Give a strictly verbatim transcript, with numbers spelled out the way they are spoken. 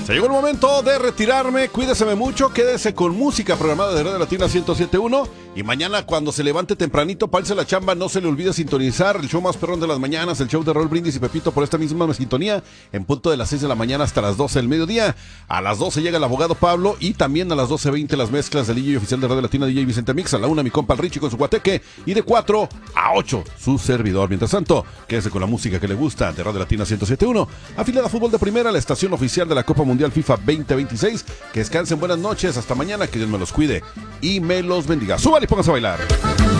Se llegó el momento de retirarme, cuídeseme mucho, quédese con música programada de Radio Latina ciento siete punto uno y mañana cuando se levante tempranito para irse a la chamba no se le olvide sintonizar el show más perrón de las mañanas, el show de Raúl Brindis y Pepito por esta misma sintonía en punto de las seis de la mañana hasta las doce del mediodía. A las doce llega el abogado Pablo y también a las doce veinte las mezclas del D J oficial de Radio Latina, D J Vicente Mix, a la una mi compa el Richie con su guateque y de cuatro a ocho su servidor. Mientras tanto, quédese con la música que le gusta de Radio Latina ciento siete punto uno, afiliada a Fútbol de Primera, la estación oficial de la Copa Mundial FIFA veinte veintiséis. Que descansen, buenas noches, hasta mañana, que Dios me los cuide y me los bendiga. Súbale y pónganse a bailar.